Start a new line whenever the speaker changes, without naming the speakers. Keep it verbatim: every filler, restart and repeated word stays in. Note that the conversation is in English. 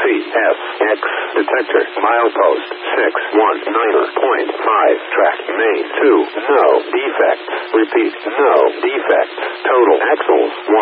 F, X, detector, milepost, six one nine point five, track, main, two, no defects, repeat, no defects, total axles,